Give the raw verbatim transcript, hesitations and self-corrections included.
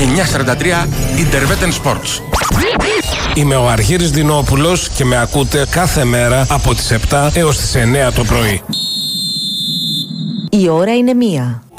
εννιά σαράντα τρία Interveten Sports. Είμαι ο Αργύρης Δινόπουλος και με ακούτε κάθε μέρα από τις επτά έως τις εννιά το πρωί. Η ώρα είναι μία.